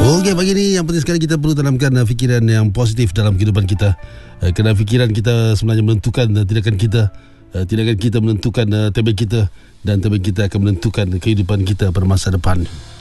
Okey, pagi ni yang penting sekali kita perlu tanamkan fikiran yang positif dalam kehidupan kita. Kerana fikiran kita sebenarnya menentukan tindakan kita. Tindakan kita menentukan tempat kita, dan tempat kita akan menentukan kehidupan kita pada masa depan.